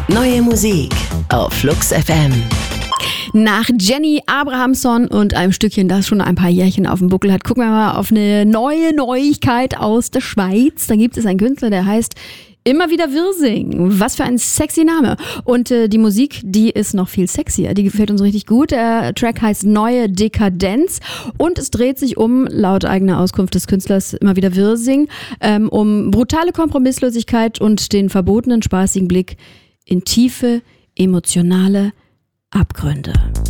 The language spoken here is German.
Neue Musik auf Flux FM. Nach Jenny Abrahamson und einem Stückchen, das schon ein paar Jährchen auf dem Buckel hat, gucken wir mal auf eine neue Neuigkeit aus der Schweiz. Da gibt es einen Künstler, der heißt Immer wieder Wirsing. Was für ein sexy Name. Und die Musik, die ist noch viel sexier. Die gefällt uns richtig gut. Der Track heißt Neue Dekadenz und es dreht sich laut eigener Auskunft des Künstlers Immer wieder Wirsing, um brutale Kompromisslosigkeit und den verbotenen spaßigen Blick in tiefe, emotionale Abgründe.